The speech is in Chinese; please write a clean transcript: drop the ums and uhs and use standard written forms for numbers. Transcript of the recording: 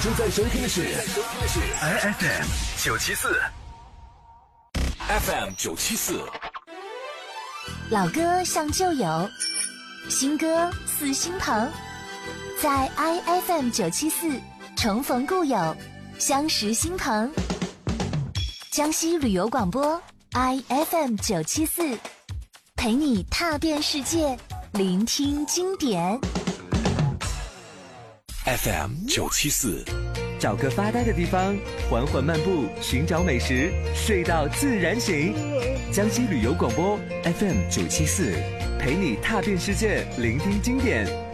正在收听的是 IFM 974，FM 974， 老歌像旧友，新歌似新朋，在 IFM 974重逢故友，相识新朋。江西旅游广播 IFM 974，陪你踏遍世界，聆听经典。 FM 974， 找个发呆的地方，缓缓漫步，寻找美食，睡到自然醒。江西旅游广播 FM 974，陪你踏遍世界，聆听经典。